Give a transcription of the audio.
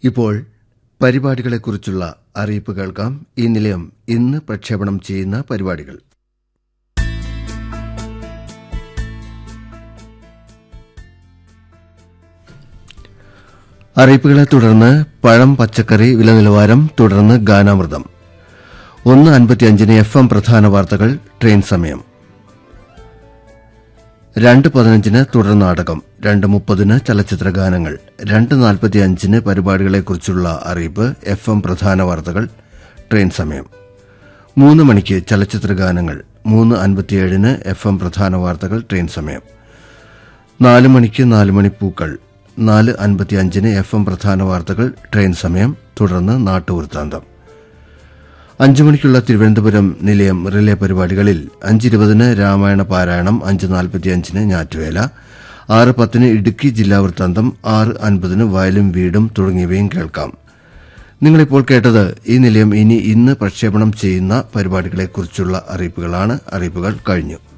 ഇപ്പോൾ പരിപാടികളെക്കുറിച്ചുള്ള അറിയിപ്പ് കേൾക്കാം. ഈ നിലയം ഇന്ന് പ്രക്ഷേപണം ചെയ്യുന്ന പരിപാടികൾ: അറിയിപ്പുകളെ തുടർന്ന് പഴം പച്ചക്കറി വില നിലവാരം, തുടർന്ന് ഗാനാമൃതം. 1:55 FM പ്രധാന വാർത്തകൾ, ട്രെയിൻ സമയം. 2:15 തുടർ നാടകം, 2:30 ചലച്ചിത്ര ഗാനങ്ങൾ, 2:45 പരിപാടികളെക്കുറിച്ചുള്ള അറിയിപ്പ്, FM പ്രധാന വാർത്തകൾ, ട്രെയിൻ സമയം. 3 മണിക്ക് ചലച്ചിത്ര ഗാനങ്ങൾ, 3:57 FM പ്രധാന വാർത്തകൾ, ട്രെയിൻ സമയം. 4 മണിക്ക് 4 മണിപ്പൂക്കൾ, 4:55 FM പ്രധാന വാർത്തകൾ, ട്രെയിൻ സമയം, തുടർന്ന് നാട്ടുവൃത്താന്തം. 5 മണിക്കുള്ള തിരുവനന്തപുരം നിലയം റിലേ പരിപാടികളിൽ 5:20 രാമായണ പാരായണം, 5:45 ഞാറ്റുവേല, 6:10 ഇടുക്കി ജില്ലാ വൃത്താന്തം, 6:50 വയലും വീടും തുടങ്ങിയവയും കേൾക്കാം. നിങ്ങളിപ്പോൾ കേട്ടത് ഈ നിലയം ഇന്ന് പ്രക്ഷേപണം ചെയ്യുന്ന പരിപാടികളെക്കുറിച്ചുള്ള അറിയിപ്പുകളാണ്. അറിയിപ്പുകൾ കഴിഞ്ഞു.